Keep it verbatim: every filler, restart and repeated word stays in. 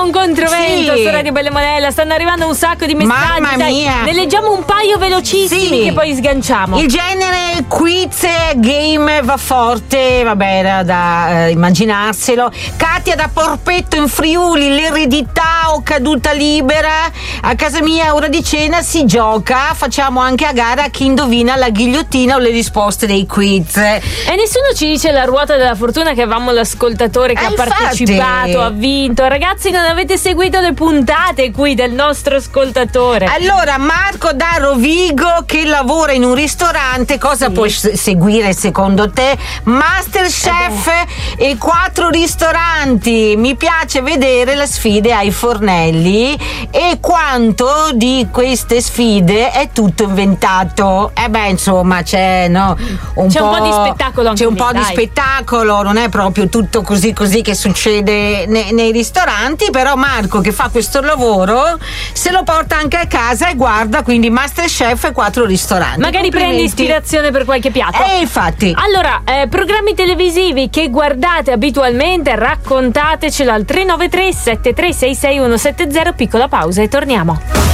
un controvento Sì. su Radio Belle Monella. Stanno arrivando un sacco di messaggi. Mamma Dai, mia. ne leggiamo un paio velocissimi Sì. che poi sganciamo. Il genere quiz game va forte, vabbè, era da eh, immaginarselo. Katia da Porpetto in Friuli, l'eredità o caduta libera. A casa mia, ora di cena si gioca, facciamo anche a gara chi indovina la ghigliottina o le risposte dei quiz. E nessuno ci dice la ruota della fortuna, che avevamo l'ascoltatore che Eh, ha infatti. partecipato, ha vinto. Ragazzi, non avete seguito le puntate qui del nostro ascoltatore. Allora, Marco da Rovigo che lavora in un ristorante, cosa Sì. puoi s- seguire secondo te? Masterchef e quattro ristoranti. Mi piace vedere le sfide ai fornelli e quanto di queste sfide è tutto inventato. Eh beh, insomma, c'è no, un C'è po', un po' di spettacolo anche c'è un lì, po' di dai. spettacolo, non è proprio tutto così così che succede ne- nei ristoranti, però Marco che fa questo lavoro se lo porta anche a casa e guarda quindi Masterchef e quattro ristoranti. Magari prendi Complimenti. ispirazione per qualche piatto. Eh, infatti. Allora, eh, programmi televisivi che guardate abitualmente, raccontatecelo al tre nove tre sette tre sei sei uno sette zero. Piccola pausa e torniamo.